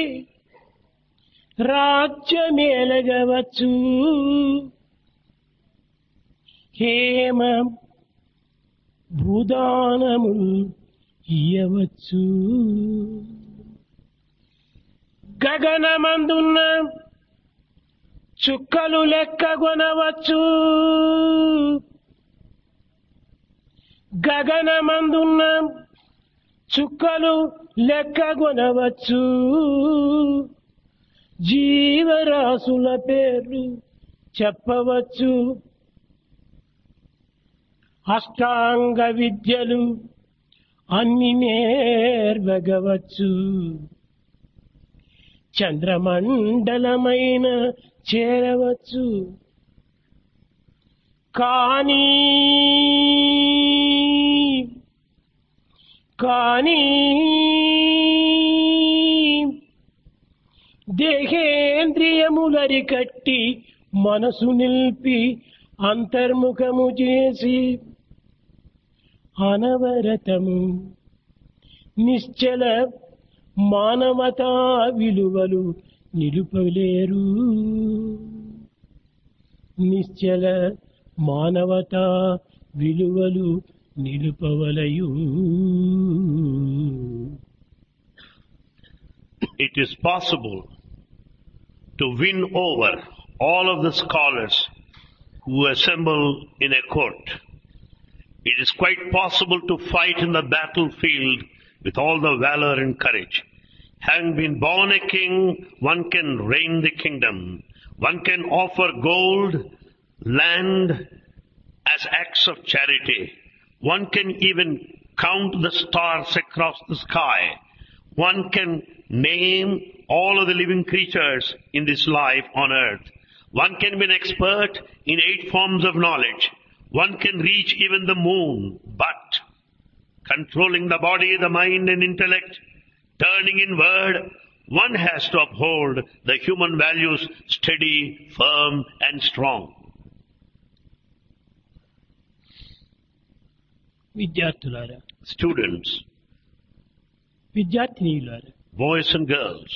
రాజ్యమేలగవచ్చు, హేమ భూదానము ఇయ్యవచ్చు. గగనమందున్న చుక్కలు లెక్కగొనవచ్చు, గగనమందున్న చుక్కలు లెక్కగొనవచ్చు. జీవరాశుల పేర్లు చెప్పవచ్చు, అష్టాంగ విద్యలు అన్ని నేర్వగవచ్చు. చంద్రమండలమైన చేరవచ్చు. కానీ దేహేంద్రియములరికట్టి మనసు నిల్పి అంతర్ముఖము చేసి అనవరతము నిశ్చల మానవతా విలువలు నిలుపలేరు. నిశ్చల మానవతా విలువలు నిలుపవలయు. It is possible to win over all of the scholars who assemble in a court. It is quite possible to fight in the battlefield with all the valor and courage. Having been born a king, one can reign the kingdom. One can offer gold, land as acts of charity. One can even count the stars across the sky. One can name all of the living creatures in this life on earth. One can be an expert in 8 forms of knowledge. One can reach even the moon, but controlling the body, the mind and intellect, turning inward, one has to uphold the human values steady, firm and strong. విద్యార్థులారా, Students, విద్యార్థినీయులారా, boys and girls,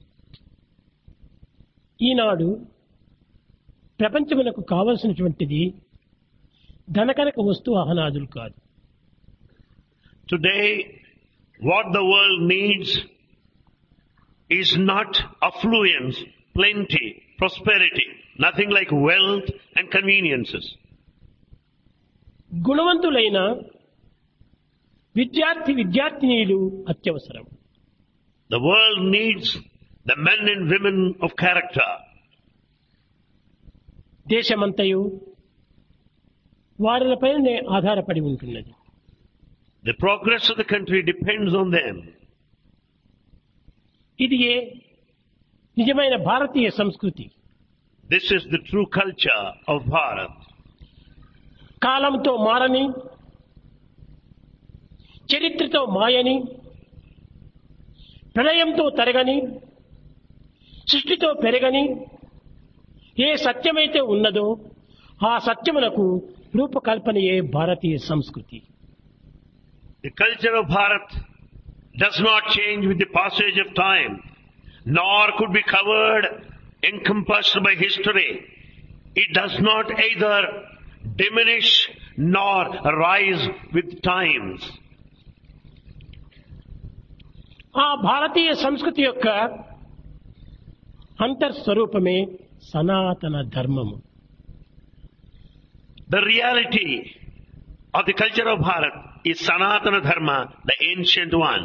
ఈనాడు ప్రపంచమునకు కావలసినటువంటిది ధనకనక వస్తు ఆహనాదులు కాదు. today what the world needs is not affluence, plenty, prosperity, nothing like wealth and conveniences. గుణవంతులైన విద్యార్థినీయులు అత్యవసరం. The world needs the men and women of character. దేశమంతయు వారిపైనే ఆధారపడి ఉంటున్నది. The progress of the country depends on them. ఇది నిజమైన భారతీయ సంస్కృతి. This is the true culture of Bharat. కాలంతో మారని, చరిత్రతో మాయని, ప్రళయంతో తరగని, సృష్టితో పెరగని ఏ సత్యమైతే ఉన్నదో ఆ సత్యమునకు రూపకల్పనయే భారతీయ సంస్కృతి. The culture of Bharat does not change with the passage of time, nor could be covered, encompassed by history. It does not either diminish nor rise with times. ఆ భారతీయ సంస్కృతి యొక్క అంతర్స్వరూపమే సనాతన ధర్మము. The reality of the culture of Bharat is Sanatana Dharma, the ancient one.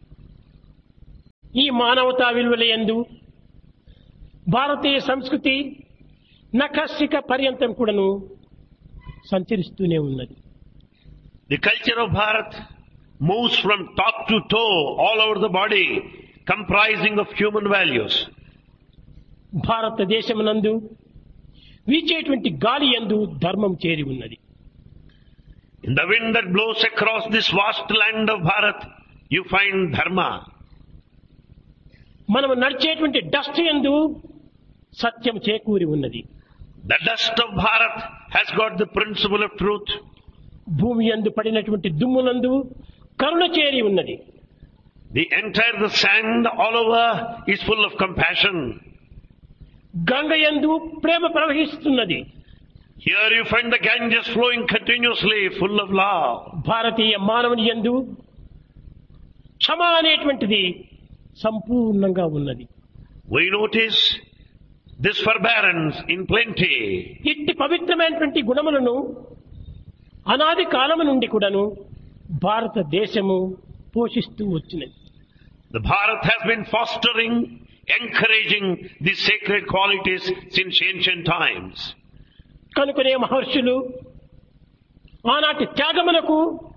ఈ మానవతా విలువలయందు భారతీయ సంస్కృతి నఖశిఖ పర్యంతం కూడాను సంచరిస్తూనే ఉన్నది. The culture of Bharat moves from top to toe all over the body, comprising of human values. భారతదేశమునందు వీచేటువంటి గాలి యందు ధర్మం చేరి ఉన్నది. In the wind that blows across this vast land of Bharat, you find dharma. మనము నడిచేటువంటి dust యందు సత్యం చేకూరి ఉన్నది. The dust of Bharat has got the principle of truth. భూమి యందు పడినటువంటి దుమ్మునందు కరుణ చేరి ఉన్నది. the sand all over is full of compassion. Ganga యందు ప్రేమ ప్రవహిస్తున్నది. Here you find the Ganges flowing continuously, full of love. భారతీయ మానవుని యందు క్షమ అనేటువంటిది సంపూర్ణంగా ఉన్నది. We notice this forbearance in plenty. ఇట్టి పవిత్రమైనటువంటి గుణములను అనాది కాలము నుండి కూడాను భారతదేశము పోషిస్తూ వచ్చినది. The Bharat has been fostering, encouraging these sacred qualities since ancient times. కనుకనే మహర్షులు ఆనాటి త్యాగములకు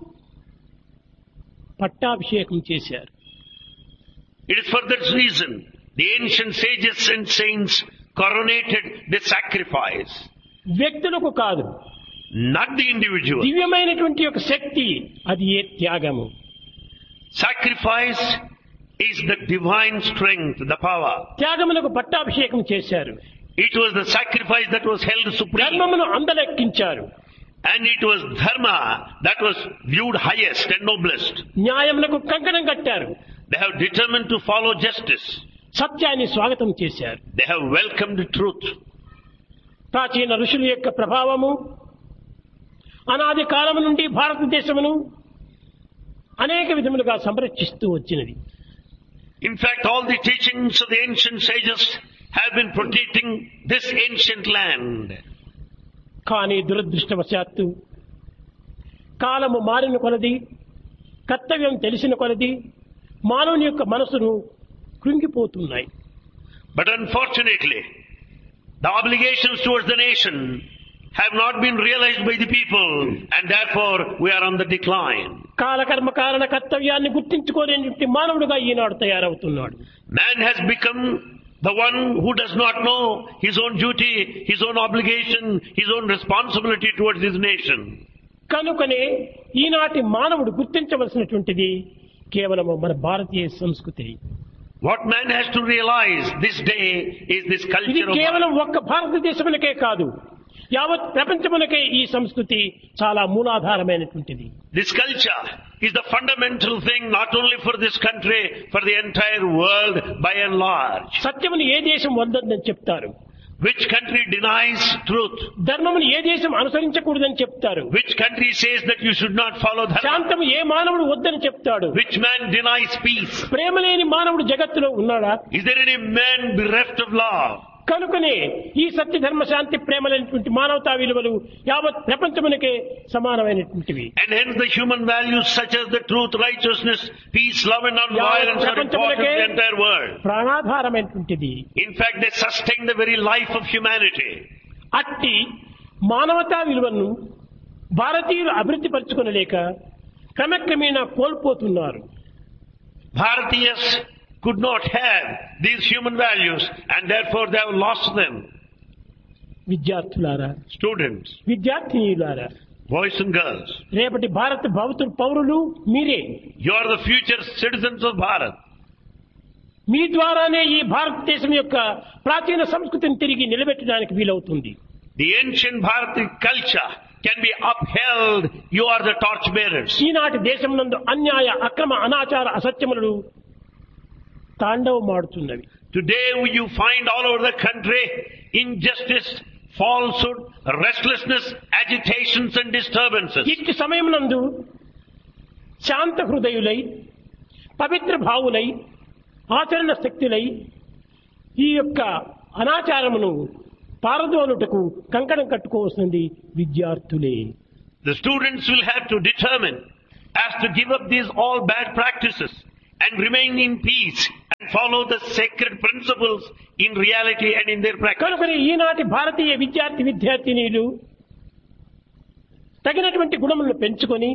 పట్టాభిషేకం చేశారు. It is for that reason the ancient sages and saints coronated the sacrifice, వ్యక్తులకు కాదు, not the individual. దివ్యమైనటువంటి ఒక శక్తి అది ఏ త్యాగము. Sacrifice is the divine strength, the power. త్యాగములకు పట్టాభిషేకం చేశారు. It was the sacrifice that was held supreme. ధర్మమును అందలెక్కించారు. And it was dharma that was viewed highest and noblest. న్యాయములకు కంకణం కట్టారు. They have determined to follow justice. సత్యాన్ని స్వాగతం చేశారు. They have welcomed truth. ప్రాచీన ఋషుల యొక్క ప్రభావము అనాది కాలము నుండి భారతదేశమును అనేక విధములుగా సంరక్షిస్తూ వచ్చినది. In fact, all the teachings of the ancient sages have been protecting this ancient land. కానీ దురదృష్టవశాత్తు కాలము మారిన కొలది, కర్తవ్యం తెలిసిన కొలది మానవుని యొక్క మనసును కృంగిపోతున్నాయి. But unfortunately, the obligations towards the nation have not been realized by the people, and therefore we are on the decline. కాలకర్మ కారణ కర్తవ్యాన్ని గుర్తించుకోలేని మానవుడుగా ఈనాడు తయారవుతున్నాడు. Man has become the one who does not know his own duty, his own obligation, his own responsibility towards his nation. కనుకనే ఈనాటి మానవుడు గుర్తించవలసినటువంటిది కేవలం మన భారతీయ సంస్కృతి. What man has to realize this day is this ఇది culture of కేవలం ఒక్క భారతదేశమునకే కాదు, యావత్ ప్రపంచమునకే ఈ సంస్కృతి చాలా మూలాధారమైనటువంటిది. This culture is the fundamental thing not only for this country, for the entire world by and large. సత్యమును ఏ దేశం వద్దని చెప్తారు, Which country denies truth? ధర్మమును ఏ దేశం అనుసరించకూడదని చెప్తారు, Which country says that you should not follow dharma? శాంతము ఏ మానవుడు వద్దని చెప్తాడు. Which man denies peace? ప్రేమ లేని మానవుడు జగత్తులో ఉన్నాడా? Is there any man bereft of love? కనుకనే ఈ సత్య ధర్మ శాంతి ప్రేమలైనటువంటి మానవతా విలువలు యావత్ ప్రపంచమునకే సమానమైనటువంటివి. And hence the human values such as the truth, righteousness, peace, love and non-violence are important to the entire world. ప్రాణాధారమైనటువంటిది. In fact, they sustain the very life of humanity. అట్టి మానవతా విలువను భారతీయులు అభివృద్ధి పరచుకొనలేక క్రమక్రమేణా కోల్పోతున్నారు. Bharatiyas could not have these human values and therefore they have lost them. విద్యార్థులారా, Students, విద్యార్థినీయులారా, boys and girls, రేపటి భారత పౌరులు మీరే. you are the future citizens of Bharat. మీ ద్వారానే ఈ భారతదేశం యొక్క ప్రాచీన సంస్కృతిని తిరిగి నిలబెట్టడానికి వీలవుతుంది. The ancient Bharati culture can be upheld. You are the torch bearers. ఈనాటి దేశమునందు అన్యాయ, అక్రమ, అనాచార, అసత్యములు తాండవమాడుతున్నవి. Today you find all over the country injustice, falsehood, restlessness, agitations and disturbances. ఇట్టి సమయమునందు శాంత హృదయులై, పవిత్ర భావులై, ఆచరణ శక్తులై ఈ యొక్క అనాచారమును పారదోలుటకు కంకణం కట్టుకోవాల్సింది విద్యార్థులే. The students will have to determine as to give up these all bad practices and remain in peace and follow the sacred principles in reality and in their practice. కనుకనే ఈనాటి భారతీయ విద్యార్థినీలు తగినటువంటి గుణములను పెంచుకొని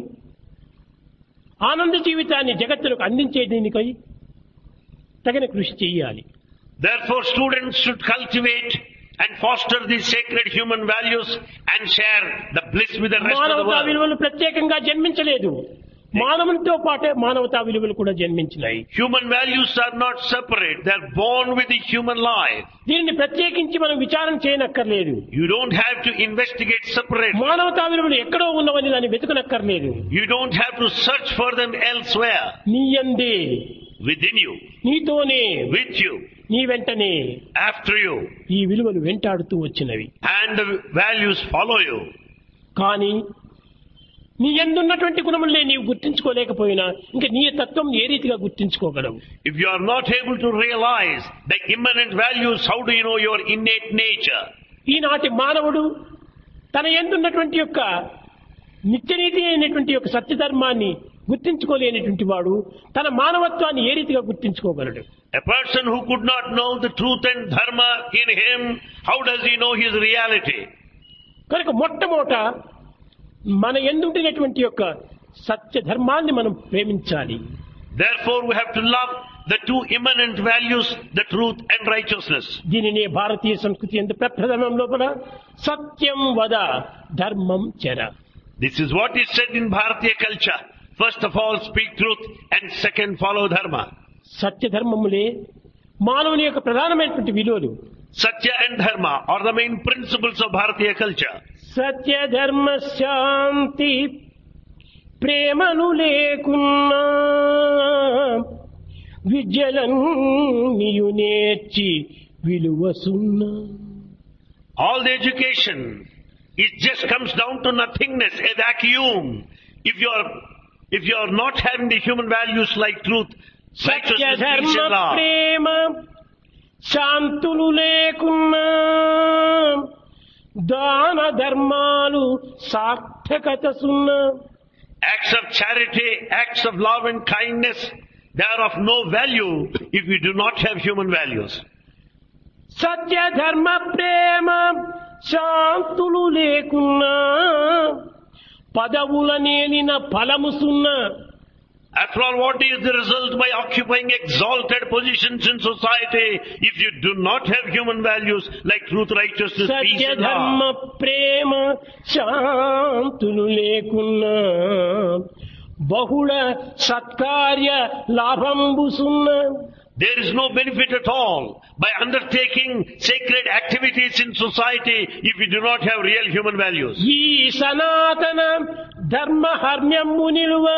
ఆనంద జీవితాన్ని జగత్తులకు అందించే దీనికై తగిన కృషి చేయాలి. Therefore students should cultivate and foster these sacred human values and share the bliss with the rest of the మానవతా world. విలువలు ప్రత్యేకంగా జన్మించలేదు, మానవునితో పాటే మానవతా విలువలు కూడా జన్మించినాయి. Human values are not separate. They are born with the human life. దీనిని ప్రత్యేకించి మనం విచారణ చేయనక్కర్లేదు. You don't have to investigate separately. మానవతా విలువలు ఎక్కడో ఉన్నవని దాన్ని వెతుకనక్కర్లేదు. You don't have to search for them elsewhere. నీయందే within you, నీతోనే, with you, నీ వెంటనే after you, ఈ విలువలు వెంటాడుతూ వచ్చినవి. and the values follow you. కానీ నీ యందున్నటువంటి గుణములే నీవు గుర్తించుకోలేకపోయినా ఇంకా నీ తత్వం ఏ రీతిగా గుర్తించుకోగలవు? If you are not able to realize the immanent values, how do you know your innate nature? ఈనాటి మానవుడు తన యందున్నటువంటి యొక్క నిత్యనీతి అయినటువంటి యొక్క సత్యధర్మాన్ని గుర్తించుకోలేనటువంటి వాడు తన మానవత్వాన్ని ఏ రీతిగా గుర్తించుకోగలడు? A person who could not know the truth and dharma in him, how does he know his reality? కనుక మొట్టమొదట మన యందుండినటువంటి యొక్క సత్య ధర్మాన్ని మనం ప్రేమించాలి. Therefore we have to love the two immanent values, the truth and righteousness. దీనినే భారతీయ సంస్కృతి యందు ప్రప్రథమం లోపల సత్యం వద ధర్మం చర. This is what is said in Bharatiya culture. First of all, speak truth, and second, follow dharma. సత్య ధర్మములే మానవుని యొక్క ప్రధానమైనటువంటి విలువలు. Satya and dharma are the main principles of Bharatiya culture. సత్య ధర్మ శాంతి ప్రేమను లేకున్నా విద్యలన్నీయు నేర్చి విలువ సున్నా. All the education, it just comes down to nothingness, a vacuum. If you are not having the human values like truth, Satya righteousness, ధర్మ peace and love, ప్రేమ శాంతులు లేకున్నా దాన ధర్మాలు సార్థకత సున్నా. acts of charity, acts of love and kindness, they are of no value if we do not have human values. సత్య ధర్మ ప్రేమ శాంతులు లేకున్నా పదవుల నేలిన ఫలము సున్నా. After all, what is the result by occupying exalted positions in society if you do not have human values like truth, righteousness, peace Satya and ధర్మ love? ప్రేమ శాంతులు లేకున్నా బహుళ సత్కార్య లాభంబు సున్నా. There is no benefit at all by undertaking sacred activities in society if we do not have real human values. ఈ సనాతన ధర్మ హర్మ్యము నిలువ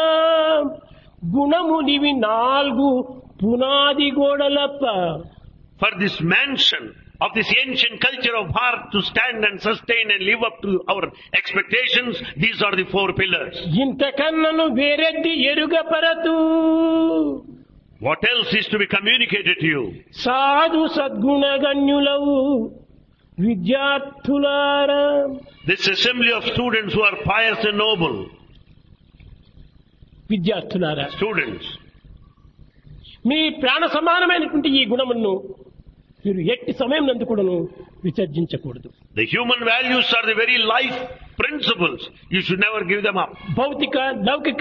గుణమునివి నాలుగు పునాది గోడలప్ప. For this mansion of this ancient culture of Bharat to stand and sustain and live up to our expectations, these are the four pillars. ఇంతకన్నను వేరెద్ది ఎరుగపరతు What else is to be communicated to you? సాధు సద్గుణగణ్యులవు విద్యార్థులారా. This assembly of students who are pious and noble, విద్యార్థులారా, students, మీ ప్రాణ సమానమైనటువంటి ఈ గుణములను మీరు ఎట్టి సమయం నందు కూడాను విసర్జించకూడదు. the human values are the very life principles. You should never give them up. భౌతిక లౌకిక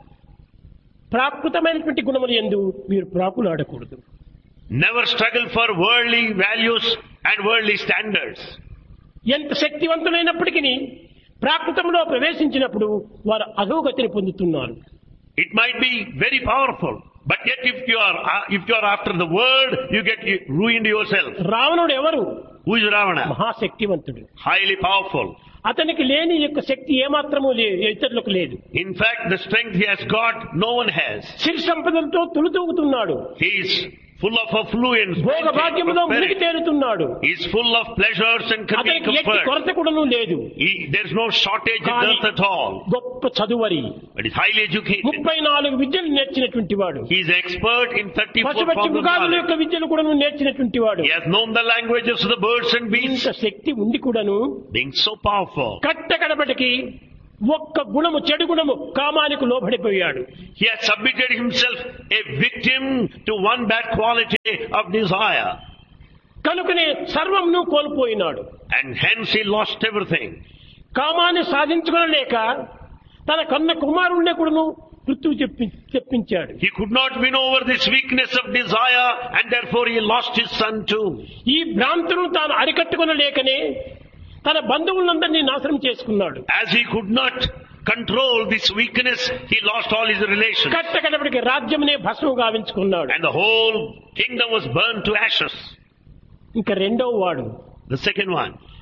ప్రాకృతమైనటువంటి గుణములు యందు మీరు ప్రాకులాడకూడదు. Never struggle for worldly values and worldly standards. ఎంత శక్తివంతులైనప్పటికీ ప్రాకృతంలో ప్రవేశించినప్పుడు వారు అధోగతిని పొందుతున్నారు. It might be very powerful, but yet if you are after the world, you get ruined yourself. రావణుడు ఎవరు? Who is Ravana? మహాశక్తివంతుడు. Highly powerful. అతనికి లేని యొక్క శక్తి ఏమాత్రము ఇతరులకు లేదు. In fact, the strength he has got, no one has. సిరి సంపదలతో తులుతూగుతున్నాడు. He is full of affluence, భోగ భాగ్యములో మునిగి తేలుతున్నాడు. he is full of pleasures and అతనికి ఎట్టి comfort. కొరత కూడాను లేదు. There is no shortage of కానీ earth at all. గొప్ప చదువరి, But he is highly educated. 34 విద్యలు నేర్చినటువంటి వాడు. He is expert in 34 పశుపక్షి forms of మృగాదుల knowledge. యొక్క విద్యను కూడాను నేర్చినటువంటి వాడు. He has known the languages of the birds and beasts. ఇంత శక్తి ఉండి కూడాను Being so powerful, కట్టకడపటికి ఒక్క గుణము, చెడు గుణము కామానికి లోబడిపోయాడు. he has submitted himself a victim to one bad quality of desire. కనుకనే సర్వమును కోల్పోయినాడు. And hence he lost everything. కామాన్ని సాధించుకోలేక తన కన్న కుమారుణ్ణి కూడాను మృత్యువు చెప్పించాడు. He could not win over this weakness of desire, and therefore he lost his son too. ఈ భ్రాంతులను తాను అరికట్టుకొనలేకనే తన బంధువులందరినీ నాశనం చేసుకున్నాడు. As he could not control this weakness, he lost all his relations. కట్టకడపటికి రాజ్యమునే భస్మం గావించుకున్నాడు. And the whole kingdom was burned to ashes. ఇంకా రెండవ వాడు The second one,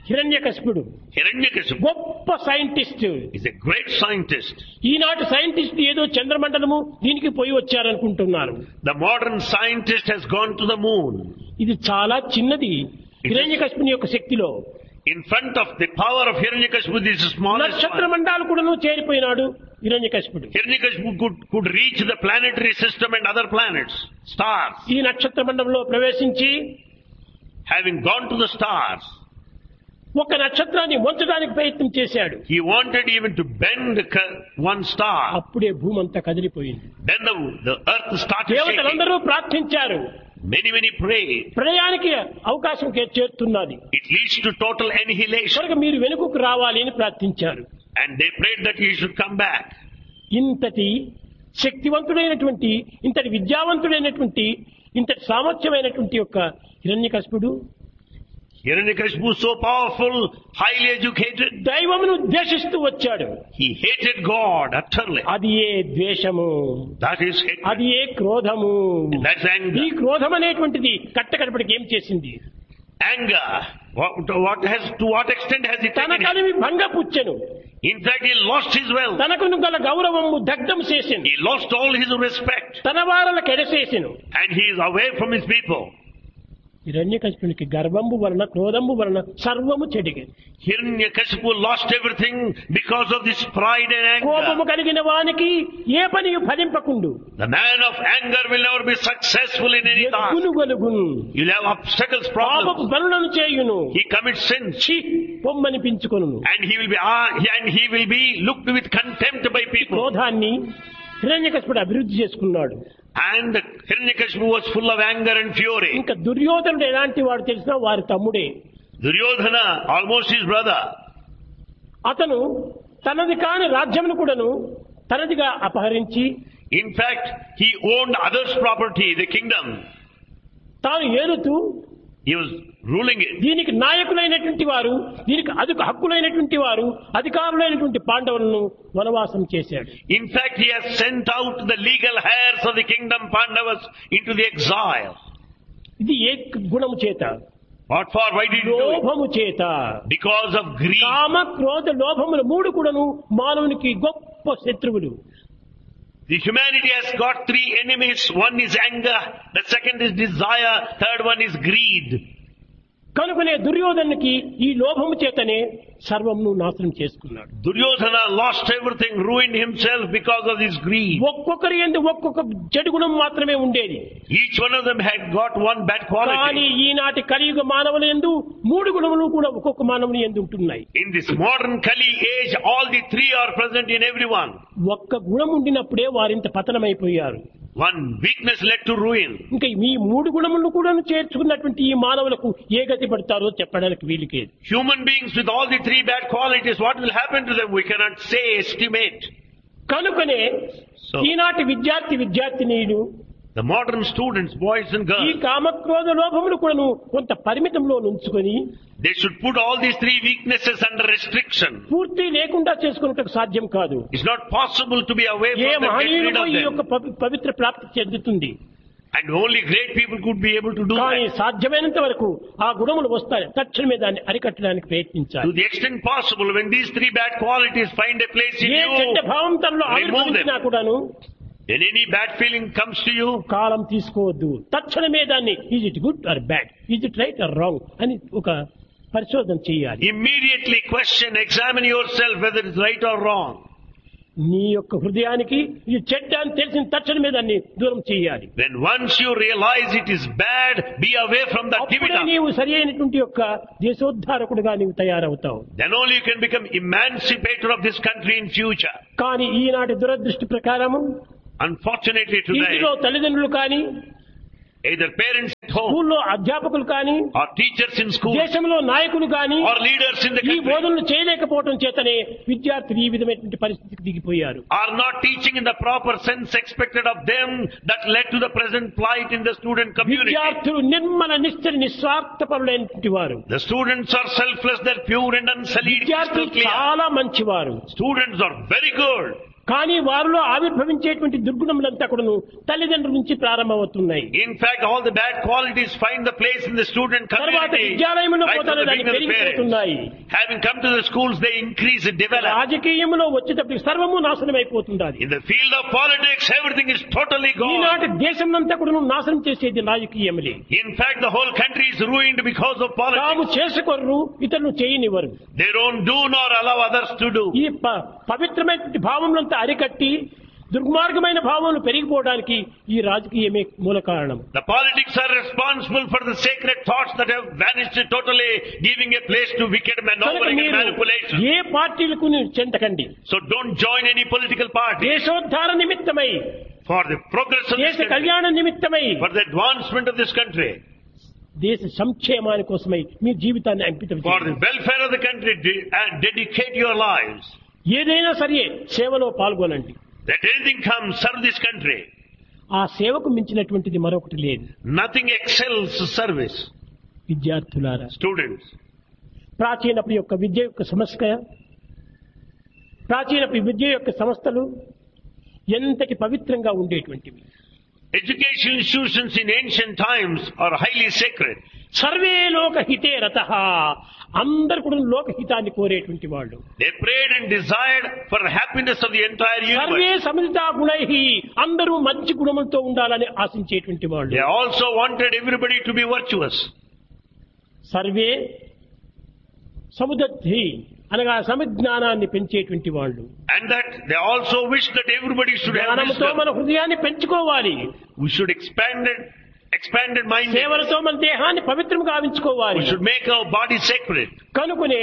హిరణ్యకశిపుడు Hiranyakashipu గొప్ప scientist. is a great scientist. ఈనాటి సైంటిస్ట్ ఏదో చంద్రమండలము దీనికి పోయి వచ్చారనుకుంటున్నారు. The modern scientist has gone to the moon. ఇది చాలా చిన్నది హిరణ్యకశిపుని యొక్క శక్తిలో. In front of the power of Hiranyakashipu, this is the smallest నక్షత్ర one. మండలాలు కూడాను చేరిపోయినాడు హిరణ్యకశిపుడు. Hiranyakashipu could reach the planetary system and other planets, stars. ఈ నక్షత్ర మండలంలో ప్రవేశించి Having gone to the stars, ఒక నక్షత్రాన్ని వంచడానికి ప్రయత్నం చేశాడు. he wanted even to bend one star. అప్పుడే భూమి అంతా కదిలిపోయింది. Then the earth started shaking. దేవతలందరూ ప్రార్థించారు. Many prayed. ప్రళయానికి అవకాశం చేరుతున్నది It leads to total annihilation. కనుక మీరు వెనుకకు రావాలి అని ప్రార్థించారు. And they prayed that he should come back. ఇంతటి శక్తివంతుడైనటువంటి, ఇంతటి విద్యావంతుడైనటువంటి, ఇంతటి సామర్థ్యమైనటువంటి యొక్క హిరణ్యకశిపుడు Hiranyakashipu so powerful, highly educated. దైవమును ద్వేషిస్తూ వచ్చాడు. He hated God utterly. అది ఏ ద్వేషము, That is hatred. అది ఏ క్రోధము. That's ఈ anger. క్రోధం అనేటువంటిది కట్టకడపటికి ఏం చేసింది? Anger. To what extent has it తన taken him? Kalimi భంగపుచ్చెను. In fact, he lost his wealth. తనకును గల గౌరవము దగ్ధం చేసింది. He lost all his respect. తన వారలకు ఎడసేసెను. And he is away from his people. హిరణ్యకశిపునికి గర్వంబు వలన, క్రోధంబు వలన సర్వము చెడిగే. Hiranyakashipu lost everything because of this pride and కోపము anger. కలిగిన వానికి ఏ పని ఫలింపకుండు. The man of anger will never be successful in any task. గునుగొలుగును. You'll have obstacles, పాపపు problems. పనులను చేయును. He commits sins. ఛీ పొమ్మనిపించుకొనును. And he will be looked with contempt by people. క్రోధాన్ని హిరణ్యకశిపుడు అభివృద్ధి చేసుకున్నాడు. And Hiranyakashipu was full of anger and fury. ఇంకా దుర్యోధనుడు ఎలాంటి వాడు తెలిసినా వారి తమ్ముడే. Duryodhana, almost his brother. అతను తనది కాని రాజ్యమును కూడాను తనదిగా అపహరించి In fact, he owned others' property, the kingdom. తాను ఏలుతూ He was ruling it. దీనికి నాయకులైనటువంటి వారు, దీనికి హక్కులైనటువంటి వారు, అధికారులైనటువంటి పాండవులను వనవాసం చేశాడు. In fact, he has sent out the legal heirs of the kingdom Pandavas into the exile. ఇది ఏ గుణము చేత? What for? Why did he do it? లోభము చేత. Because of greed. కామ క్రోధ లోభములు మూడు కూడాను మానవునికి గొప్ప శత్రువులు. The humanity has got three enemies. One is anger, the second is desire, third one is greed. కనుకనే దుర్యోధనునికి ఈ లోభము చేతనే సర్వమును నాశనం చేసుకున్నాడు. Duryodhana lost everything, ruined himself because of his greed. ఒక్కొక్కరి యందు ఒక్కొక్క చెడు గుణం మాత్రమే ఉండేది. Each one of them had got one bad కానీ quality. ఈనాటి కలియుగ మానవుల యందు మూడు గుణములు కూడా ఒక్కొక్క మానవుని యందు ఉంటున్నాయి. In this modern Kali age, all the three are present in everyone. ఒక్క గుణం ఉండినప్పుడే వారింత పతనమైపోయారు. One weakness led to ruin. ఇంకా ఈ మూడు గుణములను కూడా చేర్చుకున్నటువంటి ఈ మానవులకు ఏ గతి పడతారో చెప్పడానికి వీలుకేది. Human beings with all the three bad qualities, what will happen to them? We cannot say, estimate. కనుకనే So- ఈనాటి విద్యార్థినీయులు The modern students, boys and ఈ girls, కామక్రోధ లోభములు కూడాను కొంత పరిమితంలో ఉంచుకొని they should put all these three weaknesses under restriction. పూర్తి లేకుండా చేసుకున్నట్టు సాధ్యం కాదు. It's not possible to be away A from them, get rid మహనీయులకు of ఈ them. యొక్క పవిత్ర ప్రాప్తి చెందుతుంది. And only great people could be able to do కానీ that. సాధ్యమైనంత వరకు ఆ గుణములు వస్తాయి, తక్షణమే దాన్ని అరికట్టడానికి To ప్రయత్నించాలి. the extent possible, when these three bad qualities find a place in ఏ చెడ్డ you, భావం తనలో remove ఆవిర్భవించినా them. కూడాను When any bad feeling comes to you, కాలం తీసుకోవద్దు. తక్షణమే దాన్ని is it good or bad, is it right are wrong అని ఒక పరిశోధన చేయాలి. immediately question, examine yourself whether it's right or wrong. నీ యొక్క హృదయానికి ఇది చెడ్డ అని తెలిసిన తక్షణమే దాన్ని దూరం చేయాలి. When once you realize it is bad, be away from that, give it అప్పుడే up. నీవు సరి అయినటువంటి యొక్క దేశోద్ధారకుడుగా నీవు తయారవుతావు. Then only you can become emancipator of this country in future. కానీ ఈనాటి దురదృష్టి ప్రకారము Unfortunately today, ఇంటిలో తల్లిదండ్రులు కానీ, either parents at home స్కూల్లో అధ్యాపకులు కానీ, or teachers in school దేశంలో నాయకులు కానీ or leaders in the ఈ country బోధనలు చేయలేకపోవడం చేతనే విద్యార్థులు ఈ విధమైనటువంటి పరిస్థితికి దిగిపోయారు. are not teaching in the proper sense expected of them that led to the present plight in the student community. విద్యార్థులు నిర్మల నిశ్చల నిస్వార్థపరులైనటువంటి వారు. The students are selfless, they're pure and unsullied, crystal విద్యార్థులు clear. చాలా మంచివారు. Students are very good. కానీ వారిలో ఆవిర్భవించేటువంటి దుర్గుణములంతా కూడాను తల్లిదండ్రుల నుంచి ప్రారంభమవుతున్నాయి. In fact, all the bad qualities find the place in the student తర్వాత community. విద్యాలయంలో Right from పోతానే the దాన్ని beginning of the పెరిగిపోతున్నాయి. parents. Having come to the schools, they increase and develop. రాజకీయంలో వచ్చేటప్పుడు సర్వము నాశనం అయిపోతుంది. In the field of politics, everything is totally ఈనాటి gone. దేశం అంతా కూడా నాశనం చేసేది రాజకీయములే. In fact, the whole country is ruined because of తాము politics. చేసుకోరు, ఇతరులు చేయనివ్వరు. They don't do nor allow others to do. ఈ పవిత్రమైన భావములంతా అరికట్టి దుర్మార్గమైన భావములు పెరిగిపోవడానికి ఈ రాజకీయమే మూల కారణం. The politics are responsible for the sacred thoughts that have vanished totally, giving a place to wicked maneuvering and manipulation. ఏ పార్టీలకు చెందకండి. So don't join any political party. దేశోద్ధార నిమిత్తమై, For the progress of this దేశ country, కళ్యాణ నిమిత్తమై, for the advancement of this country, దేశ సంక్షేమాని కోసమై మీ జీవితాన్ని అంకితం for చేయండి. the welfare of the country, dedicate your lives. ఏదైనా సరే సేవలో పాల్గొనండి. Let anything come, serve this country. ఆ సేవకు మించినటువంటిది మరొకటి లేదు. Nothing excels service. విద్యార్థులారా, Students, ప్రాచీనపు యొక్క విద్య యొక్క సంస్థ, ప్రాచీనపు విద్య యొక్క సంస్థలు ఎంతటి పవిత్రంగా ఉండేటువంటివి. education institutions in ancient times are highly sacred. Survey లోకహితే రతః, అందరు కూడా లోకహితాన్ని కోరేటువంటి వాళ్ళు. They prayed and desired for happiness of the entire survey universe. Savita గుణైః, అందరూ మంచి గుణములతో ఉండాలని ఆశించేటువంటి వాళ్ళు. They also wanted everybody to be virtuous. Survey సముదద్ధి అనగా సమిజ్ఞానాన్ని పెంచేటువంటి వాళ్ళు. And that they also wish that everybody should have జ్ఞానముతో wisdom. మన హృదయాన్ని పెంచుకోవాలి. We should expanded mind. సేవలతో మన దేహాన్ని పవిత్రం గావించుకోవాలి. We should make our body sacred. కనుకనే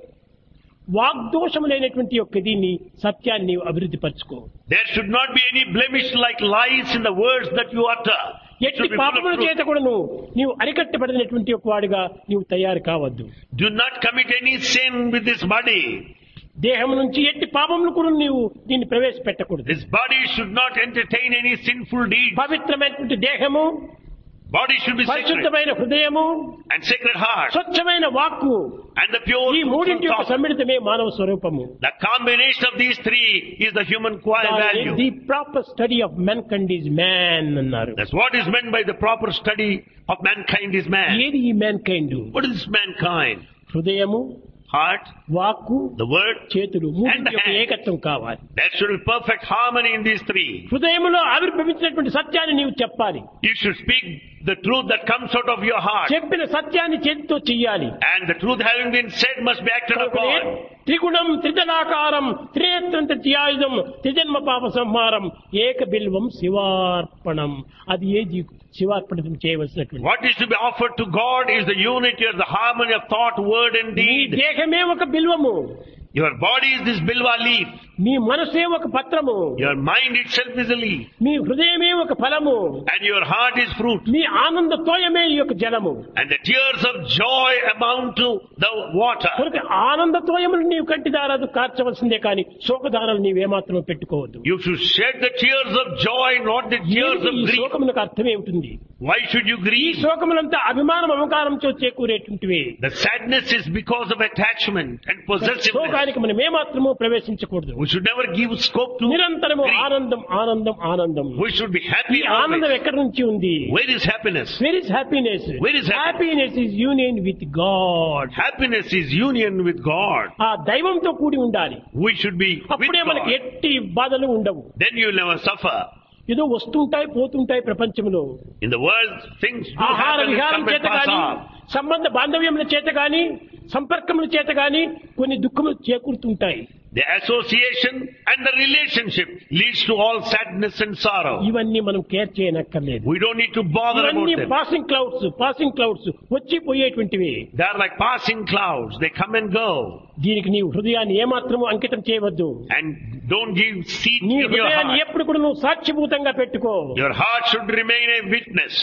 వాగ్దోషము లేనటువంటి యొక్క దీన్ని సత్యాన్ని నీవు అభివృద్ధి పరచుకో. There should not be any blemish like lies in the words that you utter. It ఎట్టి should be full of పాపముల truth. చేత కూడా నీవు అరికట్టబడినటువంటి ఒక వాడిగా నీవు తయారు కావద్దు. Do not commit any sin with this body. దేహం నుంచి ఎట్టి పాపములు కూడా నీవు దీన్ని ప్రవేశపెట్టకూడదు. This body should not entertain any sinful deeds. పవిత్రమైనటువంటి దేహము, Body should be sacred. పరిశుద్ధమైన హృదయము, And sacred heart. స్వచ్ఛమైన వాక్కు, And the pure ఈ మూడింటి యొక్క thought. సమ్మిళితమే మానవ స్వరూపము. The combination of these three is the human value. The proper study of మెన్కైండ్ is man అన్నారు. That's what is meant by the proper study of mankind is man. ఏది ఈ mankind? What is mankind? హృదయము, Heart, వాక్కు, the word, చేతులు, And మూడింటి యొక్క hand. ఏకత్వం కావాలి. there should be perfect harmony in these three. హృదయములో ఆవిర్భవించినటువంటి సత్యాన్ని నీవు చెప్పాలి. You should speak the truth that comes out of your heart. చెప్పిన సత్యాన్ని చేతితో చెయ్యాలి. And the truth having been said must be acted కనుకనే upon. త్రిగుణం త్రిదళాకారం త్రినేత్రం త్రియాయుధం త్రిజన్మ పాప సంహారం ఏక బిల్వం శివార్పణం. అది ఏది శివార్పణం చేయవలసినటువంటి. What is to be offered to God is the unity or the harmony of thought, word and నీ deed. దేహమే ఒక బిల్వము, Your body is this bilva leaf. నీ మనసే ఒక పత్రము, Your mind itself is a leaf. నీ హృదయమే ఒక ఫలము, And your heart is fruit. నీ ఆనంద తోయమే ఈ యొక్క జలము. And the tears of joy amount to the water. కనుక ఆనంద తోయములు నీవు కంటి దారాలు కార్చవలసిందే కానీ శోకధారాలు నీవేమాత్రం పెట్టుకోవద్దు. You should shed the tears of joy, not the tears ఏమిటి of ఈ grief. శోకములకు అర్థం ఏమిటి? Why should you ఈ grieve? శోకములంతా అభిమానం అహంకారంతో చేకూరేటువంటివి. The sadness is because of attachment and possessiveness. శోకానికి మనం ఏమాత్రము ప్రవేశించకూడదు. We should never give scope to నిరంతరము grief. ఆనందం ఆనందం ఆనందం. We should be ఈ happy ఆనందం always. ఎక్కడి నుంచి ఉంది? Where is happiness? Where is happiness? Where is happiness? Happiness is union with God. Happiness is union with God. ఆ దైవంతో కూడి ఉండాలి. We should be with అప్పుడే మనకి God. ఎట్టి బాధలు ఉండవు. Then you will never suffer. ఏదో వస్తుంటాయి పోతుంటాయి ప్రపంచంలో. In the world, things do ఆహార happen, విహారం come and చేత pass గాని, off. సంబంధ బాంధవ్యముల చేత గాని, సంపర్కముల చేత గాని కొన్ని దుఃఖములు చేకూరుతుంటాయి. The association and the relationship leads to all sadness and sorrow. ఇవన్నీ మనం care చేయనక్కర్లేదు. We don't need to bother about ఇవన్నీ them. పాసింగ్ క్లౌడ్స్ వచ్చి పోయేటువంటివి. They are like passing clouds. They come and go. దీనికి నీవు హృదయాన్ని ఏమాత్రము అంకితం చేయవద్దు. And don't give seat నీ in your హృదయాన్ని heart. ఎప్పుడు కూడా నువ్వు సాక్షిభూతంగా పెట్టుకో. Your heart should remain a witness.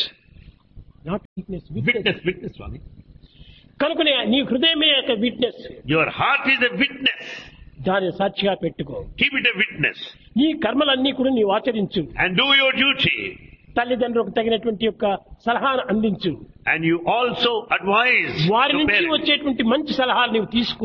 Not witness, Witness, Swami. కనుకనే నీ హృదయమే ఒక witness. Your heart is a witness. దాన్ని సాక్షిగా పెట్టుకో. Keep it a witness. నీ కర్మలన్నీ కూడా నీవు ఆచరించు. And do your duty. తల్లిదండ్రులకు తగినటువంటి యొక్క సలహాను అందించు. And you also advise వారి your నుంచి parents. వచ్చేటువంటి మంచి సలహాలు నీవు తీసుకో.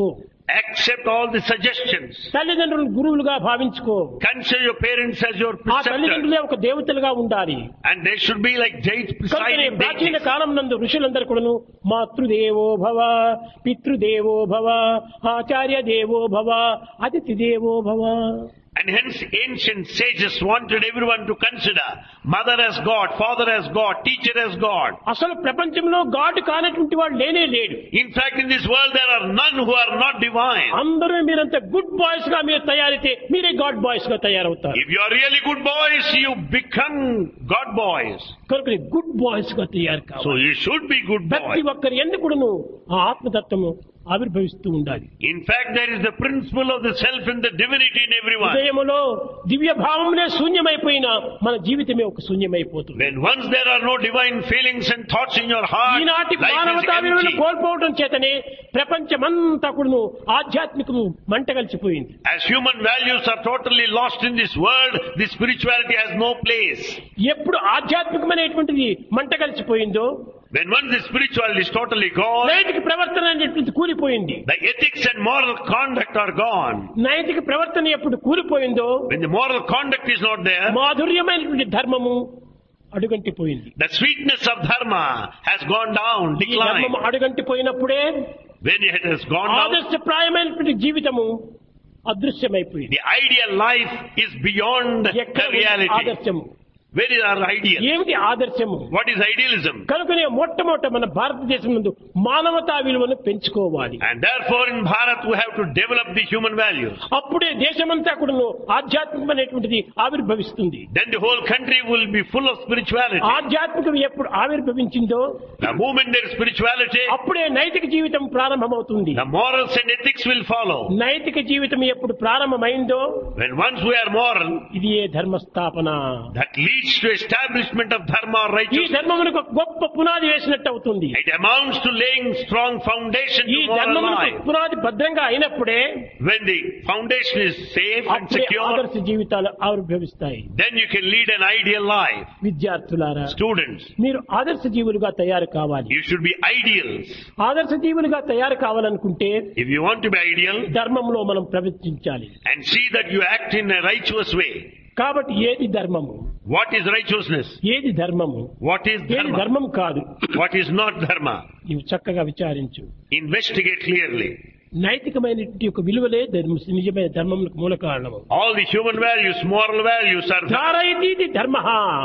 Accept all the suggestions. తల్లిదండ్రులు గురువులుగా భావించుకో. Consider your parents as your ఆ preceptors. తల్లిదండ్రులే ఒక దేవతలుగా ఉండాలి. And they should be like presiding ప్రాచీన deities. కాలం నందు ఋషులందరూ కూడాను మాతృదేవో భవ, పితృదేవో భవ, ఆచార్య దేవో భవ, అతిథి దేవో భవ. And hence ancient sages wanted everyone to consider mother as God, father as God, teacher as God. అసలు ప్రపంచంలో గాడ్ కానటువంటి వాడు లేనే లేడు. In fact, in this world there are none who are not divine. అందరూ మీరంత గుడ్ బాయ్స్ గా మీరు తయారైతే మీరే గాడ్ బాయ్స్ గా తయారవుతారు. If you are really good boys, you become God boys. కనుక గుడ్ బాయ్స్ గా తయారు కావాలి. So you should be good ప్రతి boys. ఒక్కరు ఎందుకును ఆ ఆత్మతత్వము ఆవిర్భవిస్తూ ఉండాలి. In fact, there is the principle of the self and the divinity in everyone. హృదయములో దివ్య భావమునే శూన్యమైపోయినా మన జీవితమే ఒక శూన్యమైపోతుంది. When once there are no divine feelings and thoughts in your heart, ఈనాటి life is మానవతా విలువలను empty. కోల్పోవడం చేతనే ప్రపంచమంతా కూడాను ఆధ్యాత్మికము మంటగలిచిపోయింది. As human values are totally lost in this world, the spirituality has no place. ఎప్పుడు ఆధ్యాత్మికమైనటువంటిది మంటగలిచిపోయిందో, When once the spirituality is totally gone, నైతిక ప్రవర్తన అనేటువంటిది కూలిపోయింది. the ethics and moral conduct are gone. నైతిక ప్రవర్తన ఎప్పుడు కూలిపోయిందో, When the moral conduct is not there, మాధుర్యమైనటువంటి ధర్మము అడుగంటిపోయింది. the sweetness of dharma has gone down, ఈ declined. ధర్మము అడుగంటిపోయినప్పుడే When it has gone down, ఆదర్శప్రాయమైనటువంటి జీవితము అదృశ్యమైపోయింది. the ideal life is beyond ఎక్కడ the reality. ఆదర్శము? Where is our ideal? ఏమిటి ఆదర్శము? What is idealism? కనుకనే మొట్టమొదట మన భారతదేశం నందు మానవతా విలువను పెంచుకోవాలి. And therefore in Bharat we have to develop the human values. అప్పుడే దేశమంతా కూడా ఆధ్యాత్మికమైనటువంటిది ఆవిర్భవిస్తుంది. Then the whole country will be full of spirituality. ఆధ్యాత్మికం ఎప్పుడు ఆవిర్భవించిందో The moment there is spirituality, అప్పుడే నైతిక జీవితం ప్రారంభమవుతుంది. the morals and ethics will follow. నైతిక జీవితం ఎప్పుడు ప్రారంభమైందో When once we are moral, ఇది ఏ ధర్మస్థాపన. that leads to establishment of dharma or ఈ righteousness. ధర్మమునకు గొప్ప పునాది వేసినట్టు అవుతుంది. It amounts to laying strong foundation ఈ to moral ధర్మమునకు life. పునాది భద్రంగా అయినప్పుడే When the foundation is safe and అప్పుడే secure, ఆదర్శ జీవితాలు ఆవిర్భవిస్తాయి. then you can lead an ideal life. విద్యార్థులారా, Students, మీరు ఆదర్శ జీవులుగా తయారు కావాలి. you should be ideals. ఆదర్శ జీవులుగా తయారు కావాలనుకుంటే If you want to be ideal, ధర్మంలో మనం ప్రవర్తించాలి. and see that you act in a righteous way. కాబట్టి ఏది ధర్మము, What is righteousness? ఏది ధర్మము, What is ఏది dharma? ధర్మం కాదు, What is not dharma? నీవు చక్కగా విచారించు. Investigate clearly. నైతికమైనటువంటి యొక్క విలువలే నిజమైన ధర్మములకు మూల కారణము. All the human values, moral values are ధారయితీతి ధర్మః.